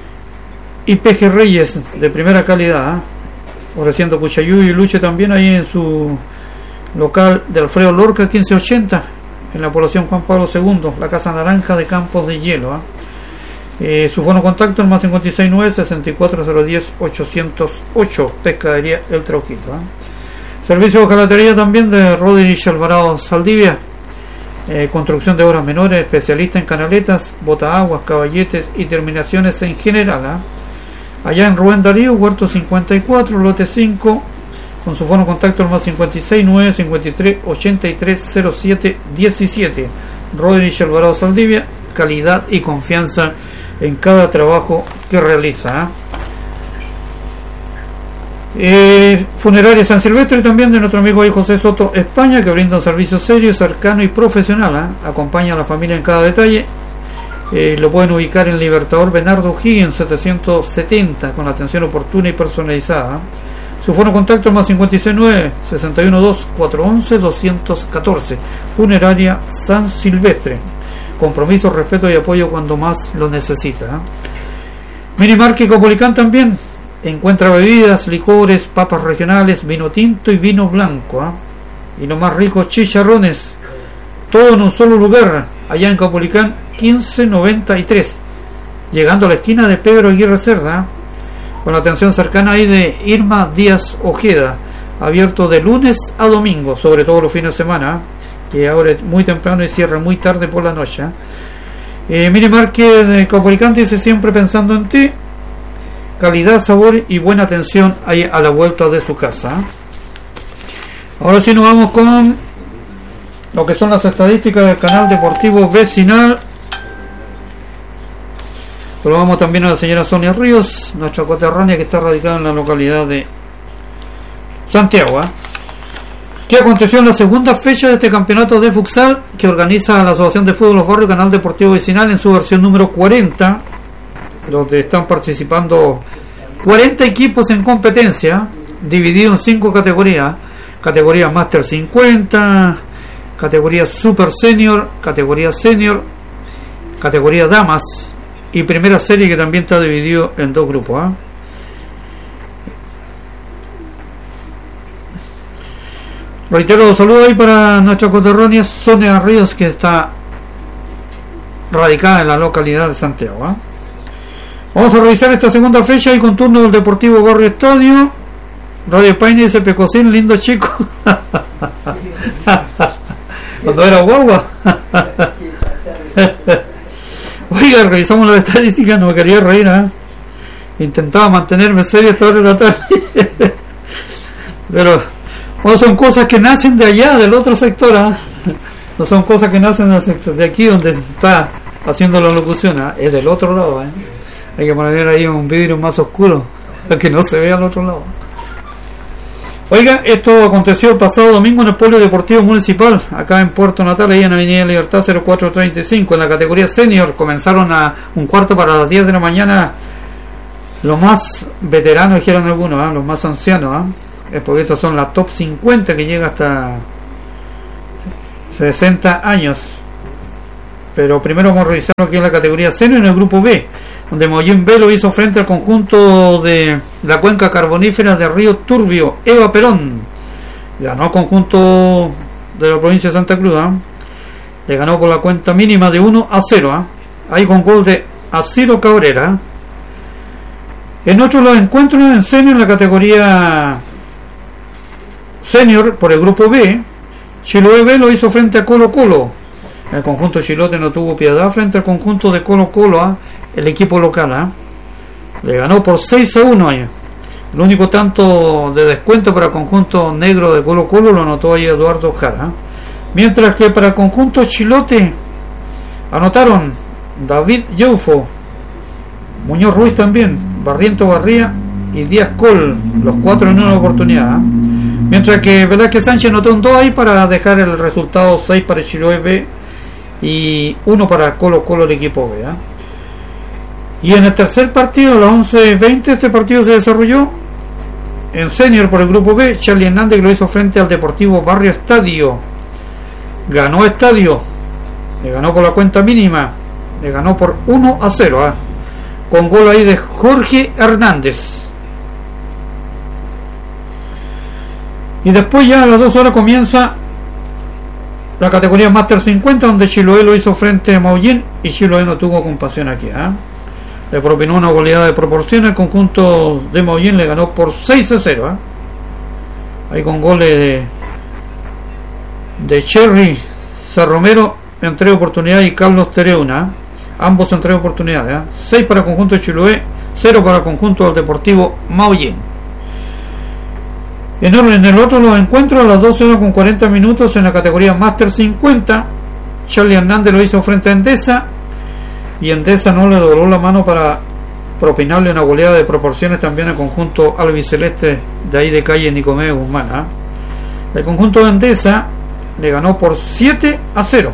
Speaker 1: y pejerreyes de primera calidad, ¿eh? ofreciendo cuchayú y luche también ahí en su local de Alfredo Lorca quince ochenta en la población Juan Pablo segundo, la Casa Naranja de Campos de Hielo. ¿eh? Eh, su fono contacto el más cincuenta y seis nueve, sesenta y cuatro cero diez, ochocientos ocho. Pescadería El Troquito. ¿eh? Servicio de hojalatería también de Rodríguez Alvarado Saldivia. Eh, construcción de obras menores, especialista en canaletas, botaaguas, caballetes y terminaciones en general. ¿eh? Allá en Rubén Darío, Huerto cincuenta y cuatro, lote cinco, con su fono contacto el más cincuenta y seis nueve, cincuenta y tres, ochenta y tres cero siete diecisiete. Rodríguez Alvarado Saldivia, calidad y confianza en cada trabajo que realiza. ¿eh? Eh, Funeraria San Silvestre también de nuestro amigo ahí José Soto España, que brinda un servicio serio, cercano y profesional. ¿eh? Acompaña a la familia en cada detalle. Eh, lo pueden ubicar en Libertador Bernardo Higgins setecientos setenta, con atención oportuna y personalizada. ¿eh? Su fono contacto es más cincuenta y seis nueve, sesenta y uno dos, cuatrocientos once, doscientos catorce. Funeraria San Silvestre. Compromiso, respeto y apoyo cuando más lo necesita. ¿eh? Minimarket Copolicán también encuentra bebidas, licores, papas regionales, vino tinto y vino blanco. ¿eh? Y los más ricos chicharrones. Todo en un solo lugar, allá en Copolicán quince noventa y tres, llegando a la esquina de Pedro Aguirre Cerda, ¿eh? con la atención cercana ahí de Irma Díaz Ojeda. Abierto de lunes a domingo, sobre todo los fines de semana, ¿eh? que ahora es muy temprano y cierra muy tarde por la noche. Eh, Minimarket de Copolicán dice siempre pensando en ti, calidad, sabor y buena atención ahí a la vuelta de su casa. Ahora sí nos vamos con lo que son las estadísticas del canal deportivo vecinal. Saludamos también a la señora Sonia Ríos, nuestra coterránea que está radicada en la localidad de Santiago. ¿eh? ¿Qué aconteció en la segunda fecha de este campeonato de futsal que organiza la Asociación de Fútbol Los Barrios, Canal Deportivo Vecinal, en su versión número cuarenta, donde están participando cuarenta equipos en competencia, divididos en cinco categorías: categoría Master cincuenta, categoría Super Senior, categoría Senior, categoría Damas y primera serie, que también está dividido en dos grupos. ¿eh? Reitero los saludos ahí para nuestra coterránea Sonia Ríos, que está radicada en la localidad de Santiago. ¿eh? Vamos a revisar esta segunda fecha y con turno del Deportivo Barrio Estadio. Radio Paine dice Pecosín, lindo chico. Cuando era guagua. Oiga, revisamos las estadísticas, no me quería reír. ¿eh? Intentaba mantenerme serio esta hora de la tarde. Pero no son cosas que nacen de allá, del otro sector. ¿eh? No son cosas que nacen del sector de aquí donde se está haciendo la locución. ¿eh? Es del otro lado. ¿eh? Hay que poner ahí un vidrio más oscuro para que no se vea al otro lado. Oiga, esto aconteció el pasado domingo en el Polideportivo Municipal, acá en Puerto Natal, ahí en Avenida Libertad cero cuatro treinta y cinco, en la categoría Senior. Comenzaron a un cuarto para las diez de la mañana Los más veteranos, dijeron algunos, ¿eh? Los más ancianos, ¿eh? Es porque estos son la top cincuenta que llega hasta sesenta años. Pero primero vamos a revisar aquí en la categoría senior, en el grupo B, donde Maullín B lo hizo frente al conjunto de la cuenca carbonífera de Río Turbio, Eva Perón. Ganó al conjunto de la provincia de Santa Cruz, ¿eh? Le ganó por la cuenta mínima de uno a cero, ¿eh? Ahí con gol de Asiro Cabrera. En otros los encuentros en senior, en la categoría senior por el grupo B, Chiloé B lo hizo frente a Colo Colo. El conjunto chilote no tuvo piedad frente al conjunto de Colo Colo, ¿eh? El equipo local, ¿eh? Le ganó por seis a uno ahí. El único tanto de descuento para el conjunto negro de Colo Colo lo anotó ahí Eduardo Jara. Mientras que para el conjunto chilote anotaron David Yeufo, Muñoz Ruiz también, Barriento Barría y Díaz Col, los cuatro en una oportunidad. Mientras que Velázquez Sánchez anotó un dos ahí para dejar el resultado seis para el Chiloé B y uno para Colo Colo, el equipo B. ¿eh? Y en el tercer partido, a las once veinte, este partido se desarrolló en senior por el grupo B. Charlie Hernández, que lo hizo frente al Deportivo Barrio Estadio. Ganó Estadio, le ganó por la cuenta mínima, le ganó por uno a cero, ¿eh? Con gol ahí de Jorge Hernández. Y después ya a las dos horas comienza la categoría Master cincuenta, donde Chiloé lo hizo frente a Maullín y Chiloé no tuvo compasión aquí, ¿eh? Le propinó una goleada de proporción. El conjunto de Maullín le ganó por seis a cero, ¿eh? Ahí con goles de, de Cherry Sarromero en tres oportunidades y Carlos Tereuna, ambos en tres oportunidades, ¿eh? seis para el conjunto de Chiloé, cero para el conjunto del Deportivo Maullín. En, en el otro los encuentros, a las doce horas con cuarenta minutos en la categoría Master cincuenta, Charlie Hernández lo hizo frente a Endesa y Endesa no le dobló la mano para propinarle una goleada de proporciones también al conjunto albiceleste de ahí de calle Nicomedes Guzmán, ¿eh? El conjunto de Endesa le ganó por siete a cero.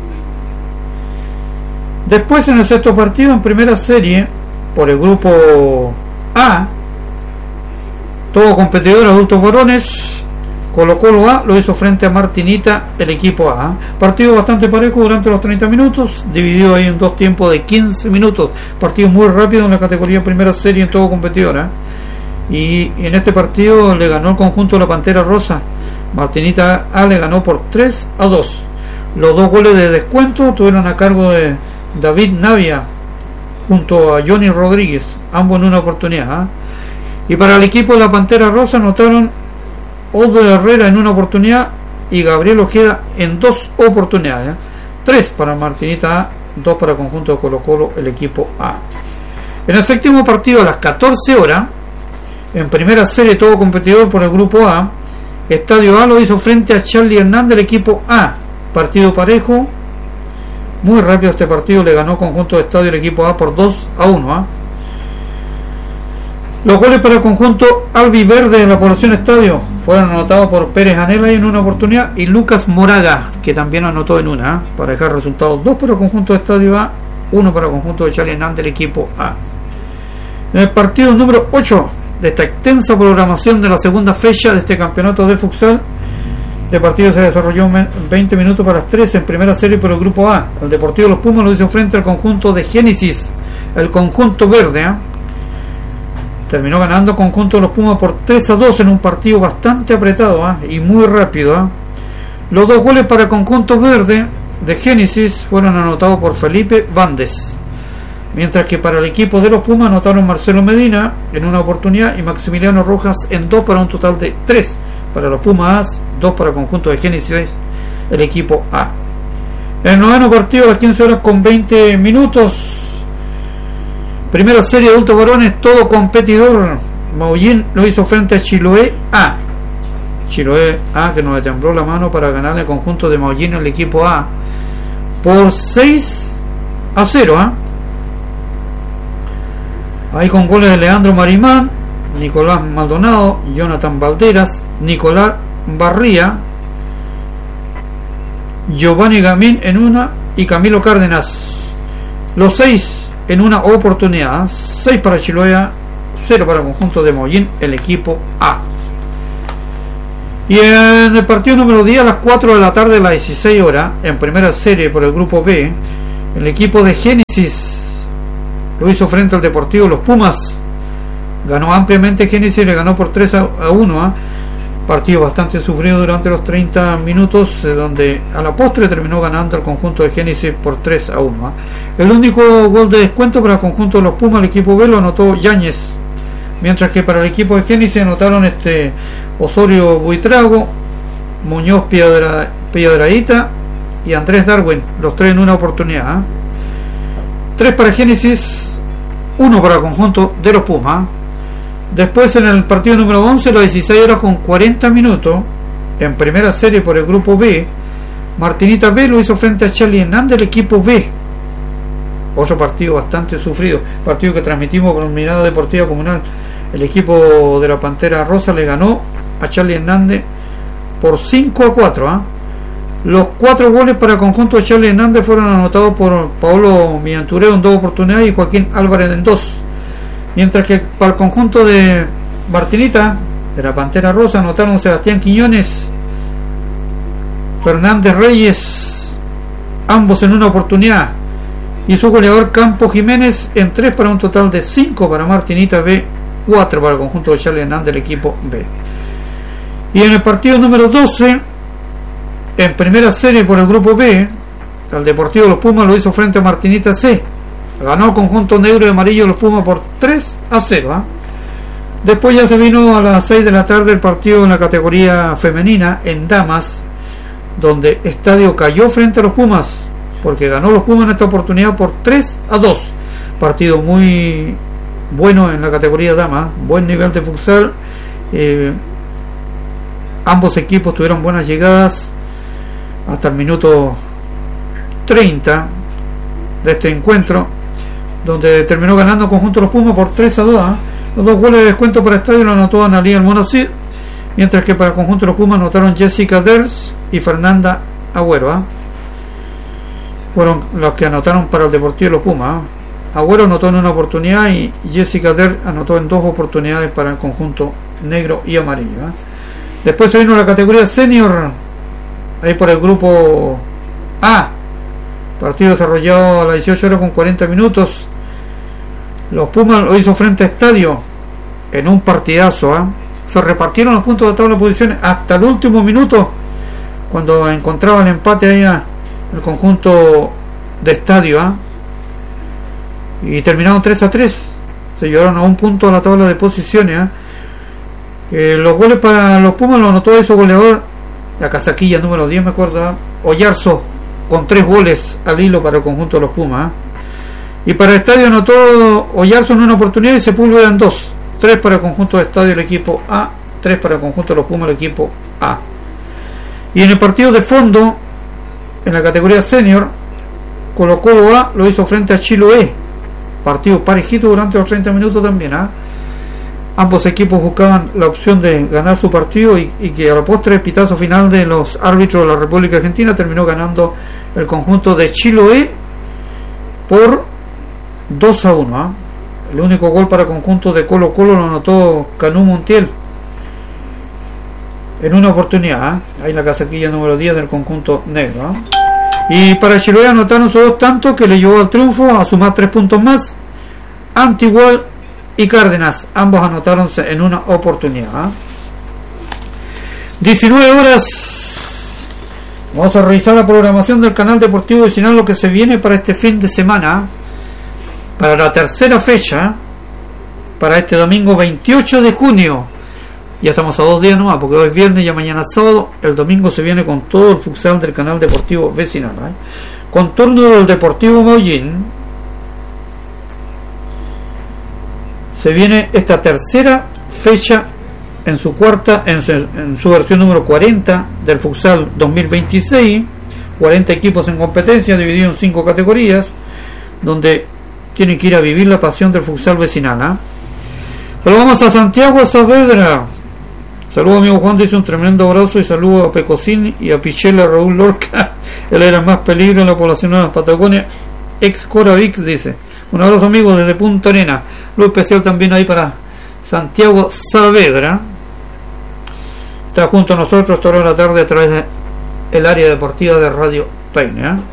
Speaker 1: Después, en el sexto partido, en primera serie por el grupo A, todo competidor, adultos varones, Colo Colo A lo hizo frente a Martinita, el equipo A. Partido bastante parejo durante los treinta minutos, dividido ahí en dos tiempos de quince minutos. Partido muy rápido en la categoría primera serie en todo competidor, ¿eh? Y en este partido le ganó el conjunto de la Pantera Rosa. Martinita A le ganó por tres a dos. Los dos goles de descuento tuvieron a cargo de David Navia junto a Johnny Rodríguez, ambos en una oportunidad, ¿eh? Y para el equipo de la Pantera Rosa anotaron Osvaldo Herrera en una oportunidad y Gabriel Ojeda en dos oportunidades, ¿eh? Tres para Martinita A, dos para el conjunto de Colo Colo, el equipo A. En el séptimo partido, a las catorce horas, en primera serie todo competidor por el grupo A, Estadio A lo hizo frente a Charlie Hernández, el equipo A. Partido parejo, muy rápido este partido, le ganó conjunto de Estadio el equipo A por dos a uno, ¿eh? Los goles para el conjunto albiverde de la población Estadio fueron anotados por Pérez Anela en una oportunidad y Lucas Moraga, que también anotó en una, ¿eh? Para dejar resultados dos para el conjunto de Estadio A, uno para el conjunto de Charlie Hernández, el equipo A. En el partido número ocho de esta extensa programación de la segunda fecha de este campeonato de futsal, este partido se desarrolló veinte minutos para las tres en primera serie por el grupo A. El Deportivo Los Pumas lo hizo frente al conjunto de Génesis, el conjunto verde, ¿eh? Terminó ganando el conjunto de Los Pumas por tres a dos en un partido bastante apretado, ¿eh? Y muy rápido, ¿eh? Los dos goles para el conjunto verde de Génesis fueron anotados por Felipe Vandes, mientras que para el equipo de Los Pumas anotaron Marcelo Medina en una oportunidad y Maximiliano Rojas en dos, para un total de tres para los Pumas, dos para el conjunto de Génesis, el equipo A. En el noveno partido, a las quince horas con veinte minutos, primera serie de adultos varones, todo competidor, Maullín lo hizo frente a Chiloé A. Chiloé A, que no le tembló la mano para ganar el conjunto de Maullín, el equipo A, por seis a cero, ¿eh? Ahí con goles de Leandro Marimán, Nicolás Maldonado, Jonathan Valderas, Nicolás Barría, Giovanni Gamín en una y Camilo Cárdenas, los seis en una oportunidad, seis para Chiloé A, cero para el conjunto de Mollín, el equipo A. Y en el partido número diez, a las cuatro de la tarde, a las dieciséis horas, en primera serie por el grupo B, el equipo de Génesis lo hizo frente al Deportivo Los Pumas. Ganó ampliamente Génesis y le ganó por tres a uno. ¿eh? Partido bastante sufrido durante los treinta minutos, eh, donde a la postre terminó ganando el conjunto de Génesis por tres a uno. ¿eh? El único gol de descuento para el conjunto de Los Pumas, el equipo B, lo anotó Yáñez, mientras que para el equipo de Génesis anotaron este Osorio Buitrago, Muñoz Piedra, Piedradita y Andrés Darwin, los tres en una oportunidad. ¿eh? Tres para Génesis, uno para el conjunto de Los Pumas. Después, en el partido número once, las dieciséis horas con cuarenta minutos, en primera serie por el grupo B, Martinita B lo hizo frente a Charlie Hernández, el equipo B. Otro partido bastante sufrido, partido que transmitimos por Mirada Deportiva Comunal. El equipo de la Pantera Rosa le ganó a Charlie Hernández por cinco a cuatro. ¿eh? Los cuatro goles para el conjunto de Charlie Hernández fueron anotados por Paolo Millantureo en dos oportunidades y Joaquín Álvarez en dos. Mientras que para el conjunto de Martinita, de la Pantera Rosa, anotaron Sebastián Quiñones, Fernández Reyes, ambos en una oportunidad, y su goleador Campo Jiménez en tres, para un total de cinco para Martinita B, cuatro para el conjunto de Charlie Hernández, el equipo B. Y en el partido número doce, en primera serie por el grupo B, el Deportivo Los Pumas lo hizo frente a Martinita C. Ganó el conjunto negro y amarillo Los Pumas por tres a cero. ¿eh? Después ya se vino a las seis de la tarde el partido en la categoría femenina en damas, donde Estadio cayó frente a Los Pumas, porque ganó Los Pumas en esta oportunidad por tres a dos. Partido muy bueno en la categoría damas, buen nivel de futsal. Eh, ambos equipos tuvieron buenas llegadas hasta el minuto treinta de este encuentro, donde terminó ganando el conjunto de Los Pumas por tres a dos. ¿eh? Los dos goles de descuento para Estadio lo anotó Analía Almonacid, mientras que para el conjunto de Los Pumas anotaron Jessica Ders y Fernanda Agüero. ¿eh? Fueron los que anotaron para el Deportivo de Los Pumas. ¿eh? Agüero anotó en una oportunidad y Jessica Ders anotó en dos oportunidades para el conjunto negro y amarillo. ¿eh? Después se vino la categoría senior, ahí por el grupo A. Partido desarrollado a las dieciocho horas con cuarenta minutos. Los Pumas lo hizo frente a Estadio en un partidazo. ¿eh? Se repartieron los puntos de tabla de posiciones hasta el último minuto, cuando encontraba el empate ahí a el conjunto de Estadio. ¿eh? Y terminaron tres a tres. Se llevaron a un punto a la tabla de posiciones. ¿eh? Eh, los goles para los Pumas lo anotó su goleador, la casaquilla número diez, me acuerdo, ¿eh? Oyarzo, con tres goles al hilo para el conjunto de Los Pumas. ¿eh? Y para el Estadio anotó Oyarzo en una oportunidad y Sepúlveda en dos. Tres para el conjunto de Estadio, el equipo A. Tres para el conjunto de Los Pumas, el equipo A. Y en el partido de fondo, en la categoría senior, Colo Colo A lo hizo frente a Chiloé. Partido parejito durante los treinta minutos también. ¿eh? Ambos equipos buscaban la opción de ganar su partido y, y que a la postre, el pitazo final de los árbitros de la República Argentina, terminó ganando el conjunto de Chiloé por dos a uno. ¿eh? El único gol para el conjunto de Colo Colo lo anotó Canú Montiel en una oportunidad. ¿eh? Ahí la casaquilla número diez del conjunto negro. ¿eh? Y para Chiloé anotaron sus dos tantos, que le llevó al triunfo a sumar tres puntos más. Antigual y Cárdenas, ambos anotaron en una oportunidad. ¿eh? diecinueve horas. Vamos a revisar la programación del canal deportivo Vecinal, lo que se viene para este fin de semana, para la tercera fecha, para este domingo veintiocho de junio. Ya estamos a dos días nomás, porque hoy es viernes y ya mañana sábado. El domingo se viene con todo el futsal del canal deportivo Vecinal. ¿eh? Con turno del Deportivo Mollín, se viene esta tercera fecha en su cuarta, en su, en su versión número cuarenta del futsal dos mil veintiséis. cuarenta equipos en competencia, divididos en cinco categorías, donde tienen que ir a vivir la pasión del futsal vecinal. ¿eh? Saludamos a Santiago Saavedra. Saludos a amigo Juan, dice un tremendo abrazo, y saludo a Pecosín y a Pichela Raúl Lorca. Él era el más peligro en la población de la Patagonia, ex Coravix, dice. Un abrazo amigo desde Punta Arena. Lo especial también ahí para Santiago Saavedra está junto a nosotros toda la tarde a través del área deportiva de Radio Peine, ¿eh?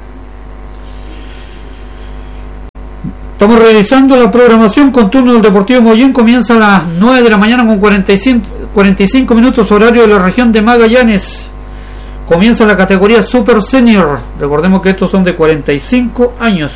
Speaker 1: Estamos realizando la programación con turno del Deportivo Mollén. Comienza a las nueve de la mañana con cuarenta y cinco, cuarenta y cinco minutos horario de la región de Magallanes. Comienza la categoría Super Senior. Recordemos que estos son de cuarenta y cinco años.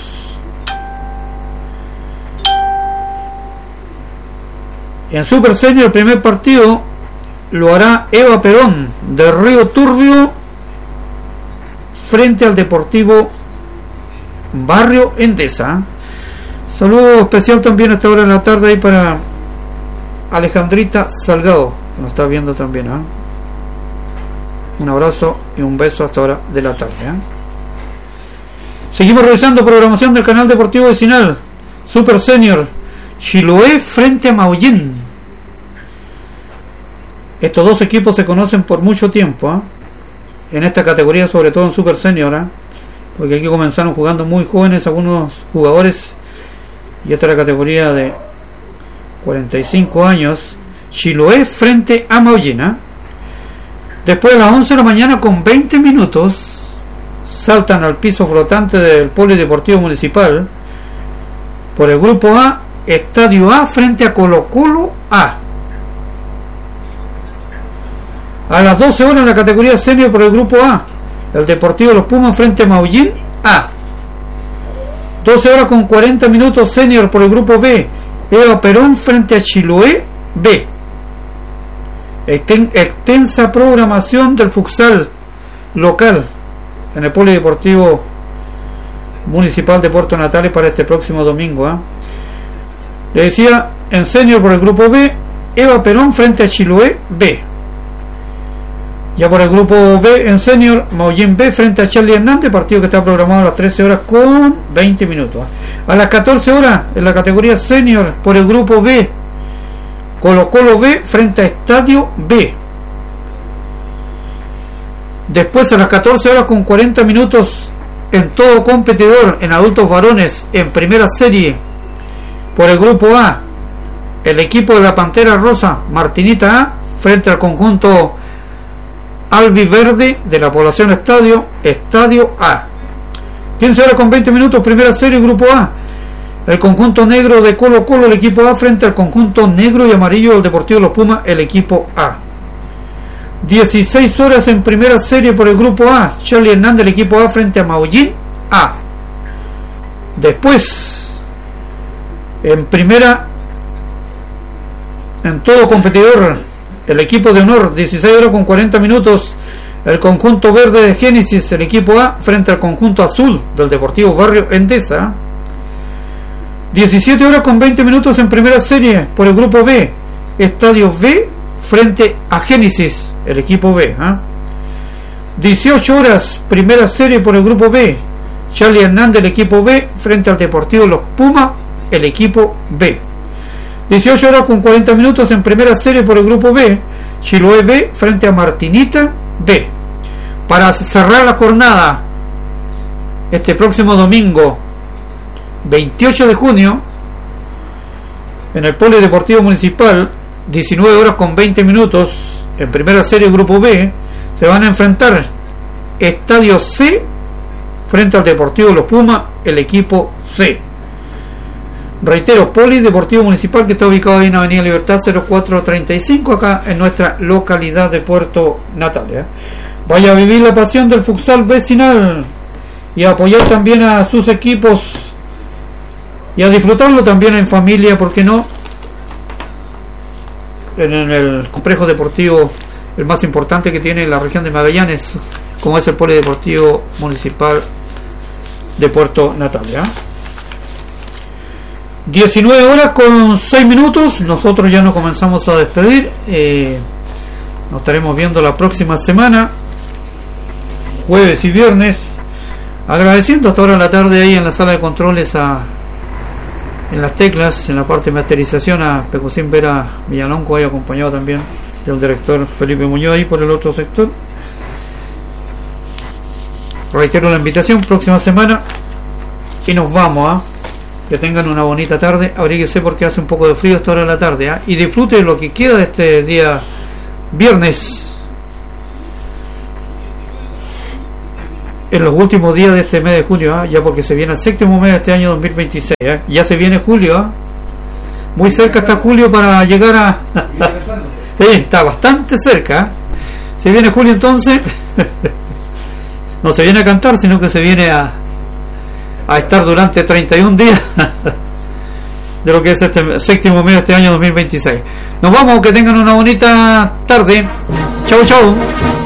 Speaker 1: En Super Senior el primer partido lo hará Eva Perón de Río Turbio frente al Deportivo Barrio Endesa. Saludo especial también a esta hora de la tarde ahí para Alejandrita Salgado, que nos está viendo también, ¿eh? Un abrazo y un beso hasta hora de la tarde, ¿eh? Seguimos revisando programación del canal deportivo vecinal. Super Senior, Chiloé frente a Maullín. Estos dos equipos se conocen por mucho tiempo, ¿eh? En esta categoría, sobre todo en Super Senior, ¿eh? Porque aquí comenzaron jugando muy jóvenes algunos jugadores. Y esta es la categoría de cuarenta y cinco años. Chiloé frente a Maullín, ¿eh? Después de las once de la mañana con veinte minutos saltan al piso flotante del Polideportivo Municipal por el grupo A, Estadio A frente a Colo Colo A. A las doce horas en la categoría senior por el grupo A, el Deportivo Los Pumas frente a Maullín A. doce horas con cuarenta minutos senior por el grupo B, Eva Perón frente a Chiloé B. Extensa programación del futsal local en el Polideportivo Municipal de Puerto Natales para este próximo domingo, ¿eh? Le decía, en senior por el grupo B, Eva Perón frente a Chiloé B. Ya por el grupo B en senior, Maullín B frente a Charlie Hernández, partido que está programado a las trece horas con veinte minutos. A las catorce horas en la categoría senior por el grupo B, Colo Colo B frente a Estadio B. Después a las catorce horas con cuarenta minutos en todo competidor en adultos varones en primera serie por el grupo A, el equipo de la Pantera Rosa Martinita A frente al conjunto albiverde de la población Estadio, Estadio A. quince horas con veinte minutos primera serie grupo A, el conjunto negro de Colo Colo, el equipo A frente al conjunto negro y amarillo del Deportivo Los Pumas, el equipo A. dieciséis horas en primera serie por el grupo A, Charlie Hernández, el equipo A frente a Maullín A. Después en primera, en todo competidor, el equipo de honor, dieciséis horas con cuarenta minutos, el conjunto verde de Génesis, el equipo A frente al conjunto azul del Deportivo Barrio Endesa. diecisiete horas con veinte minutos en primera serie por el grupo B, Estadio B frente a Génesis, el equipo B, ¿eh? dieciocho horas primera serie por el grupo B, Charlie Hernández, el equipo B frente al Deportivo Los Pumas, el equipo B. dieciocho horas con cuarenta minutos en primera serie por el grupo B, Chiloé B frente a Martinita B. Para cerrar la jornada este próximo domingo veintiocho de junio en el Polideportivo Municipal, diecinueve horas con veinte minutos en primera serie grupo B, se van a enfrentar Estadio C frente al Deportivo Los Pumas, el equipo C. Reitero, Polideportivo Municipal, que está ubicado ahí en Avenida Libertad cero cuatro treinta y cinco, acá en nuestra localidad de Puerto Natales, ¿eh? Vaya a vivir la pasión del futsal vecinal y a apoyar también a sus equipos y a disfrutarlo también en familia, ¿por qué no? En el complejo deportivo, el más importante que tiene la región de Magallanes, como es el Polideportivo Municipal de Puerto Natales, ¿eh? diecinueve horas con seis minutos, nosotros ya nos comenzamos a despedir, eh, nos estaremos viendo la próxima semana, jueves y viernes, agradeciendo hasta ahora en la tarde ahí en la sala de controles a, en las teclas, en la parte de masterización, a Pecosín Vera Villalonco, ahí acompañado también del director Felipe Muñoz ahí por el otro sector. Reitero la invitación, próxima semana y nos vamos a Que tengan una bonita tarde. Abríguese porque hace un poco de frío esta hora de la tarde, ¿eh? Y disfrute lo que queda de este día viernes, en los últimos días de este mes de junio, ¿eh? Ya porque se viene el séptimo mes de este año dos mil veintiséis, ¿eh? Ya se viene julio, ¿eh? Muy cerca está julio para llegar a... Sí, está bastante cerca, ¿eh? Se viene julio entonces. No se viene a cantar, sino que se viene a a estar durante treinta y un días de lo que es este séptimo mes de este año dos mil veintiséis. Nos vamos, que tengan una bonita tarde. Chau, chau.